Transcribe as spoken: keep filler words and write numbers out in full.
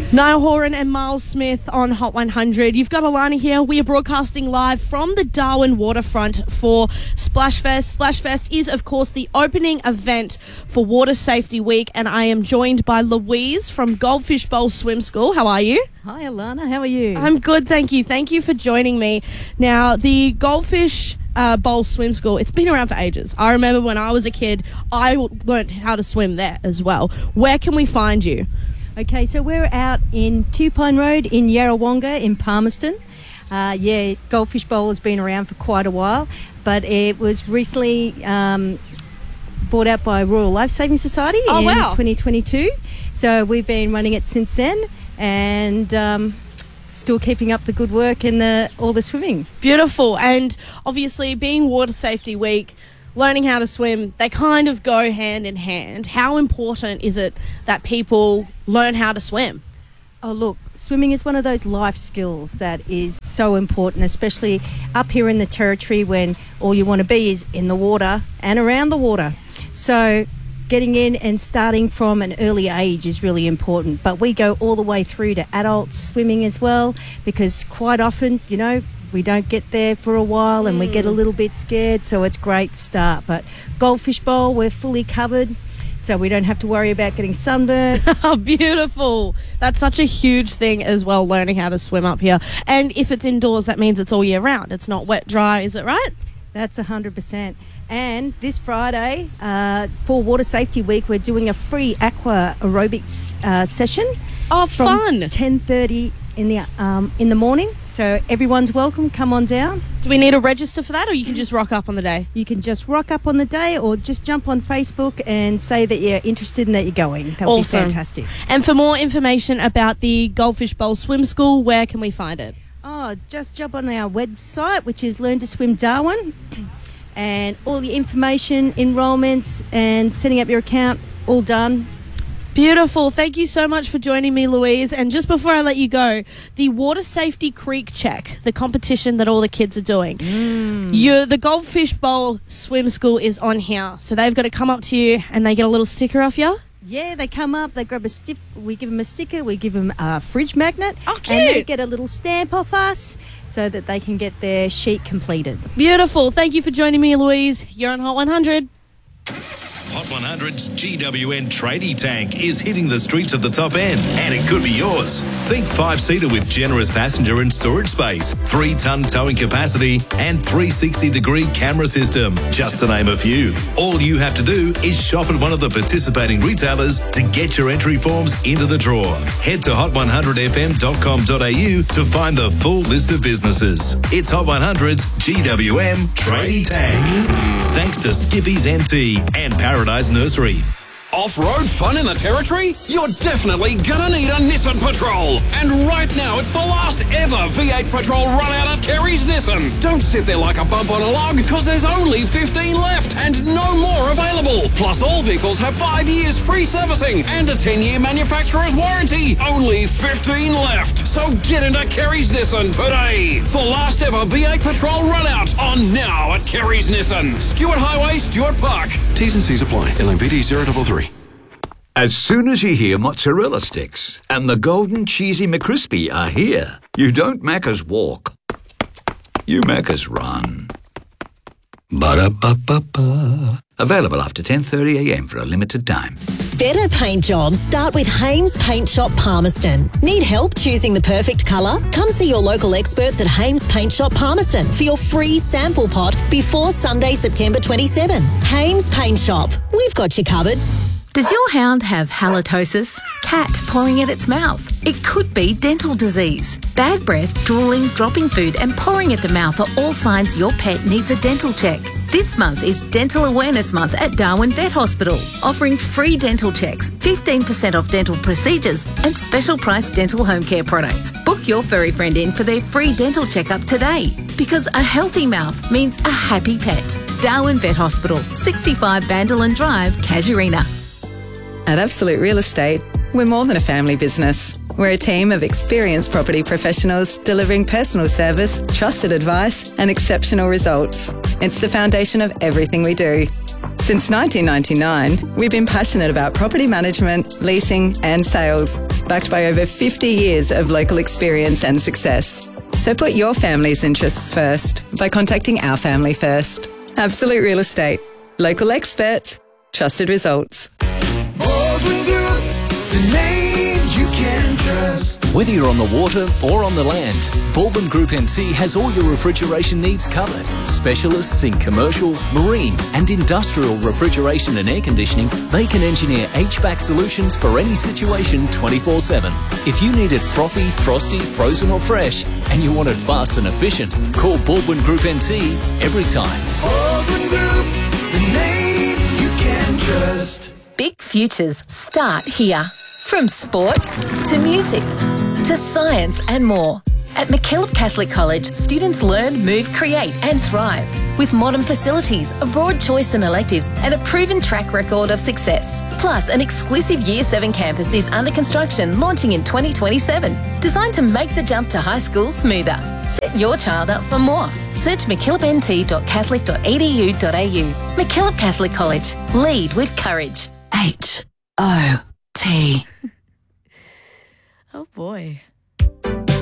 Niall Horan and Miles Smith on Hot one hundred. You've got Alana here. We are broadcasting live from the Darwin waterfront for Splashfest. Splashfest is, of course, the opening event for Water Safety Week, and I am joined by Louise from Goldfish Bowl Swim School. How are you? Hi, Alana. How are you? I'm good, thank you. Thank you for joining me. Now, the Goldfish uh, Bowl Swim School, it's been around for ages. I remember when I was a kid, I learnt how to swim there as well. Where can we find you? Okay, so we're out in Two Pine Road in Yarrawonga in Palmerston. Uh, yeah, Goldfish Bowl has been around for quite a while, but it was recently um, bought out by Royal Life Saving Society oh, in wow. twenty twenty-two. So we've been running it since then, and um, still keeping up the good work and the, all the swimming. Beautiful. And obviously, being Water Safety Week, learning how to swim, they kind of go hand in hand. How important is it that people learn how to swim? Oh, look, swimming is one of those life skills that is so important, especially up here in the Territory when all you want to be is in the water and around the water. So getting in and starting from an early age is really important. But we go all the way through to adult swimming as well, because quite often, you know, we don't get there for a while and mm. we get a little bit scared, so it's great to start. But Goldfish Bowl, we're fully covered, so we don't have to worry about getting sunburned. Oh, beautiful. That's such a huge thing as well, learning how to swim up here. And if it's indoors, that means it's all year round. It's not wet, dry, is it right? That's one hundred percent. And this Friday, uh, for Water Safety Week, we're doing a free aqua aerobics uh, session. Oh, from fun. ten thirty in the um, in the morning. So everyone's welcome. Come on down. Do we need to register for that, or you can just rock up on the day? You can just rock up on the day, or just jump on Facebook and say that you're interested and that you're going. That would awesome. be fantastic. And for more information about the Goldfish Bowl Swim School, where can we find it? Oh, just jump on our website, which is Learn to Swim Darwin, and all the information, enrolments, and setting up your account, all done. Beautiful. Thank you so much for joining me, Louise. And just before I let you go, the Water Safety Creek Check, the competition that all the kids are doing. Mm. You, the Goldfish Bowl Swim School is on here. So they've got to come up to you and they get a little sticker off you? Yeah, they come up, they grab a stick, we give them a sticker, we give them a fridge magnet. Oh, cute. And they get a little stamp off us so that they can get their sheet completed. Beautiful. Thank you for joining me, Louise. You're on Hot one hundred. Hot one hundred's G W N Tradie Tank is hitting the streets of the top end, and it could be yours. Think five-seater with generous passenger and storage space, three-ton towing capacity, and three sixty degree camera system, just to name a few. All you have to do is shop at one of the participating retailers to get your entry forms into the draw. Head to hot one hundred f m dot com dot a u to find the full list of businesses. It's Hot one hundred's G W M Tradie Tank. Thanks to Skippy's N T and Paradise Nursery. Off-road fun in the Territory? You're definitely gonna need a Nissan Patrol. And right now, it's the last ever V eight Patrol run out at Kerry's Nissan. Don't sit there like a bump on a log, because there's only fifteen left and no more available. Plus, all vehicles have five years free servicing and a ten-year manufacturer's warranty. Only fifteen left. So get into Kerry's Nissan today. The last ever V eight Patrol run out on now at Kerry's Nissan. Stewart Highway, Stewart Park. T's and C's apply. L M V D zero three three. As soon as you hear mozzarella sticks and the golden cheesy McCrispy are here, you don't Macca's walk. You Macca's run. Ba-da-ba-ba-ba. Available after ten thirty a m for a limited time. Better paint jobs start with Hames Paint Shop Palmerston. Need help choosing the perfect colour? Come see your local experts at Hames Paint Shop Palmerston for your free sample pot before Sunday, September twenty-seventh. Hames Paint Shop. We've got you covered. Does your hound have halitosis? Cat pouring at its mouth? It could be dental disease. Bad breath, drooling, dropping food and pouring at the mouth are all signs your pet needs a dental check. This month is Dental Awareness Month at Darwin Vet Hospital, offering free dental checks, fifteen percent off dental procedures and special price dental home care products. Book your furry friend in for their free dental checkup today, because a healthy mouth means a happy pet. Darwin Vet Hospital, sixty-five Vanderland Drive, Casuarina. At Absolute Real Estate, we're more than a family business. We're a team of experienced property professionals delivering personal service, trusted advice, and exceptional results. It's the foundation of everything we do. Since nineteen ninety-nine, we've been passionate about property management, leasing and sales, backed by over fifty years of local experience and success. So put your family's interests first by contacting our family first. Absolute Real Estate. Local experts. Trusted results. Baldwin Group, the name you can trust. Whether you're on the water or on the land, Baldwin Group N T has all your refrigeration needs covered. Specialists in commercial, marine and industrial refrigeration and air conditioning, they can engineer H V A C solutions for any situation twenty-four seven. If you need it frothy, frosty, frozen or fresh, and you want it fast and efficient, call Baldwin Group N T every time. Baldwin Group, the name you can trust. Big futures start here. From sport to music to science and more. At MacKillop Catholic College, students learn, move, create and thrive. With modern facilities, a broad choice in electives and a proven track record of success. Plus, an exclusive Year seven campus is under construction, launching in twenty twenty-seven. Designed to make the jump to high school smoother. Set your child up for more. Search mackillop n t dot catholic dot e d u dot a u. MacKillop Catholic College. Lead with courage. H O T. Oh boy.